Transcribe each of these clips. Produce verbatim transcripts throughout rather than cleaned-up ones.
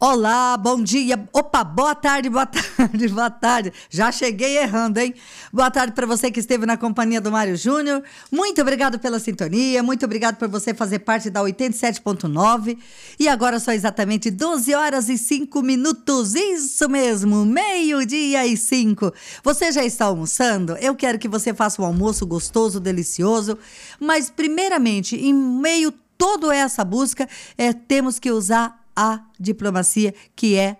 Olá, bom dia. Opa, boa tarde, boa tarde, boa tarde. Já cheguei errando, hein? Boa tarde para você que esteve na companhia do Mário Júnior. Muito obrigado pela sintonia, muito obrigado por você fazer parte da oitenta e sete ponto nove. E agora são exatamente doze horas e cinco minutos. Isso mesmo, meio-dia e cinco. Você já está almoçando? Eu quero que você faça um almoço gostoso, delicioso. Mas, primeiramente, em meio a toda essa busca, é, temos que usar a diplomacia, que é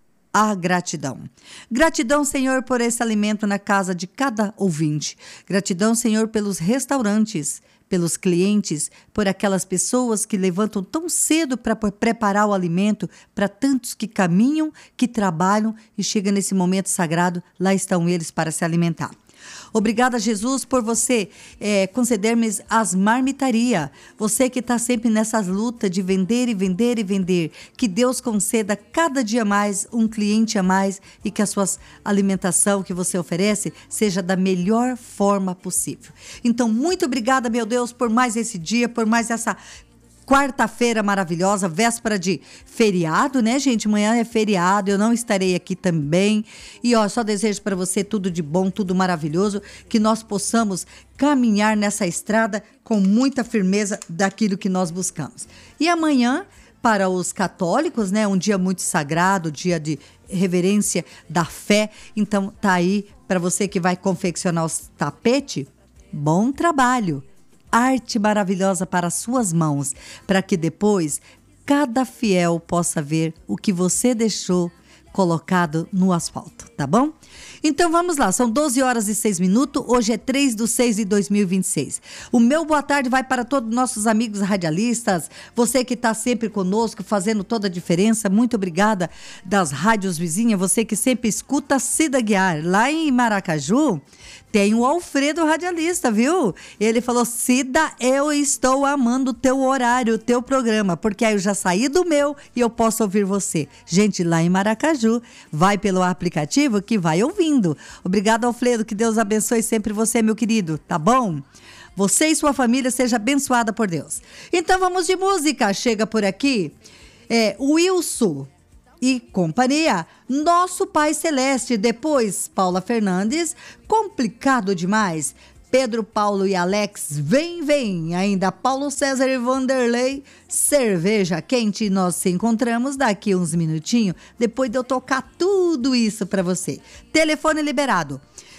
a gratidão. Gratidão, Senhor, por esse alimento na casa de cada ouvinte. Gratidão, Senhor, pelos restaurantes, pelos clientes, por aquelas pessoas que levantam tão cedo para preparar o alimento para tantos que caminham, que trabalham e chegam nesse momento sagrado, lá estão eles para se alimentar. Obrigada, Jesus, por você é, conceder-me as marmitaria. Você que está sempre nessas lutas de vender e vender e vender. Que Deus conceda cada dia mais um cliente a mais e que a sua alimentação que você oferece seja da melhor forma possível. Então, muito obrigada, meu Deus, por mais esse dia, por mais essa quarta-feira maravilhosa, véspera de feriado, né, gente? Amanhã é feriado, eu não estarei aqui também. E, ó, só desejo para você tudo de bom, tudo maravilhoso, que nós possamos caminhar nessa estrada com muita firmeza daquilo que nós buscamos. E amanhã, para os católicos, né, um dia muito sagrado, dia de reverência da fé. Então, tá aí para você que vai confeccionar os tapetes. Bom trabalho! Arte maravilhosa para as suas mãos, para que depois cada fiel possa ver o que você deixou colocado no asfalto, tá bom? Então vamos lá, são doze horas e seis minutos, hoje é três de seis de dois mil e vinte e seis. O meu boa tarde vai para todos os nossos amigos radialistas, você que está sempre conosco, fazendo toda a diferença, muito obrigada das rádios vizinhas, você que sempre escuta Cida Guiar, lá em Maracaju. Tem o Alfredo radialista, viu? Ele falou, Cida, eu estou amando o teu horário, o teu programa, porque aí eu já saí do meu e eu posso ouvir você. Gente, lá em Maracaju, vai pelo aplicativo que vai ouvindo. Obrigado, Alfredo, que Deus abençoe sempre você, meu querido, tá bom? Você e sua família seja abençoada por Deus. Então vamos de música, chega por aqui, é, Wilson e companhia, Nosso Pai Celeste, depois Paula Fernandes, Complicado Demais, Pedro, Paulo e Alex, Vem, Vem, ainda Paulo César e Vanderlei, Cerveja Quente, nós se encontramos daqui uns minutinhos, depois de eu tocar tudo isso para você. Telefone liberado,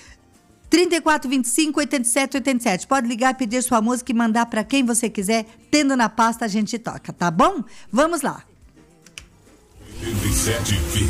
trinta e quatro, vinte e cinco, oitenta e sete, oitenta e sete, pode ligar, pedir sua música e mandar para quem você quiser, tendo na pasta a gente toca, tá bom? Vamos lá. oitenta e sete